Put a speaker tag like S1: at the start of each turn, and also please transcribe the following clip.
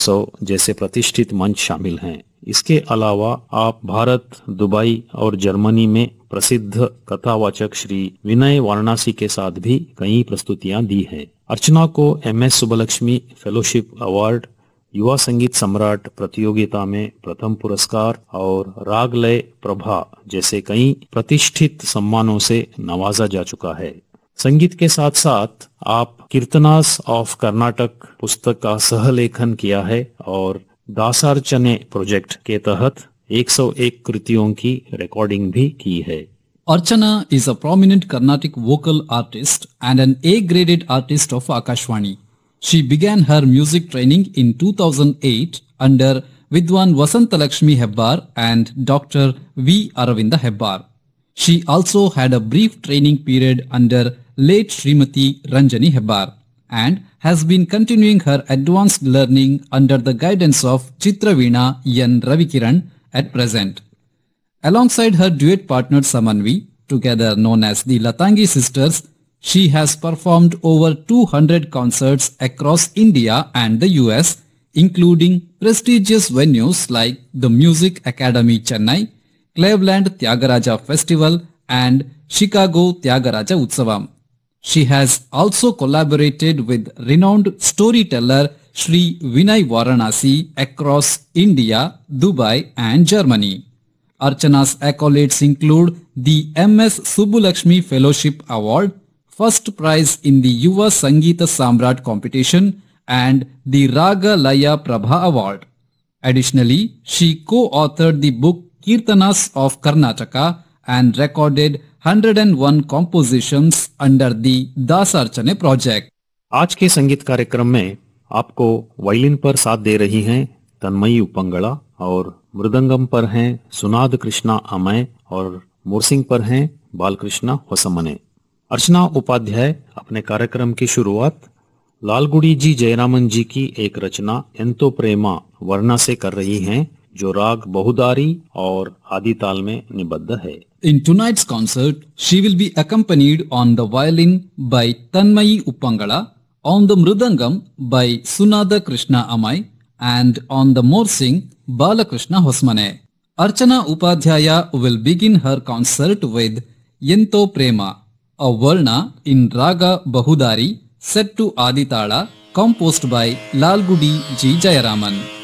S1: जैसे प्रतिष्ठित मंच शामिल हैं। इसके अलावा आप भारत, दुबई और जर्मनी में प्रसिद्ध कथावाचक श्री विनय वाराणसी के साथ भी कई प्रस्तुतियां दी हैं। अर्चना को MS सुब्बलक्ष्मी फेलोशिप अवार्ड, युवा संगीत सम्राट प्रतियोगिता में प्रथम पुरस्कार और रागलय प्रभा जैसे कई प्रतिष्ठित सम्मानों से नवाजा जा चुका है। संगीत के साथ साथ आप कीर्तनास ऑफ कर्नाटक पुस्तक का सहलेखन किया है और दासार्चने प्रोजेक्ट के तहत 101 कृतियों की रिकॉर्डिंग भी की है।
S2: Archana is a prominent Carnatic vocal artist and an A-graded artist of Akashvani. She began her music training in 2008 under Vidwan Vasantalakshmi Hebbar and Dr. V. Aravinda Hebbar. She also had a brief training period under late Srimati Ranjani Hebbar and has been continuing her advanced learning under the guidance of Chitraveena N. Ravikiran at present. Alongside her duet partner Samanvi, together known as the Latangi Sisters, she has performed over 200 concerts across India and the US, including prestigious venues like the Music Academy Chennai, Cleveland Tyagaraja Festival and Chicago Tyagaraja Utsavam. She has also collaborated with renowned storyteller Sri Vinay Varanasi across India, Dubai and Germany. Archana's accolades include the MS Subbulakshmi Fellowship Award, first prize in the Yuva Sangeeta Samrat competition and the Raga Laya Prabha Award. Additionally, she co-authored the book Kirtanas of Karnataka and recorded 101 compositions under the दासार्चने project.
S1: आज के संगीत कार्यक्रम में आपको violin पर साथ दे रही हैं तन्मयी उपंगड़ा और मृदंगम पर हैं सुनाद कृष्णा अमय और मोरसिंग पर हैं बालकृष्णा होसमने। अर्चना उपाध्याय अपने कार्यक्रम की शुरुआत लालगुड़ी जी जयरामन जी की एक रचना एंतो प्रेमा वर्णा से कर रही हैं, जो राग बहुदारी और आदि ताल में निबद्ध है।
S2: In tonight's concert, she will be accompanied on the violin by Tanmayi Uppangala, on the mridangam by Sunada Krishna Amai, and on the morsing Balakrishna Hosmane. Archana Upadhyaya will begin her concert with Yento Prema, a varna in Raga Bahudari set to Aditala, composed by Lalgudi G. Jayaraman.